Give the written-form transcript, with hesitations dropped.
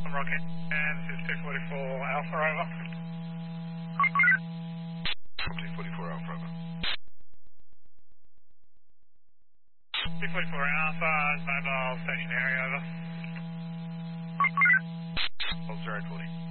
Rocket, and this is 244 Alpha over. 244 Alpha over. 244 Alpha, mobile stationary over. Hold 040.